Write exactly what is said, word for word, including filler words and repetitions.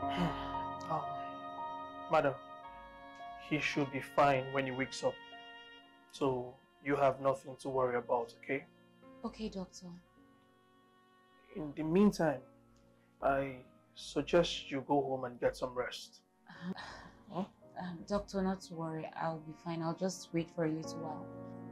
um, madam, he should be fine when he wakes up. So you have nothing to worry about, okay? Okay, doctor. In the meantime, I suggest you go home and get some rest. Uh, huh? um, doctor, not to worry. I'll be fine. I'll just wait for a little while.